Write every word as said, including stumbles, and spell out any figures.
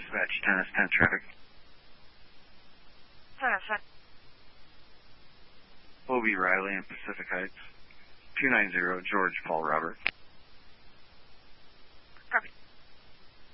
Dispatch, ten S ten traffic. ten S ten. O B Riley in Pacific Heights. two nine zero, George Paul Robert.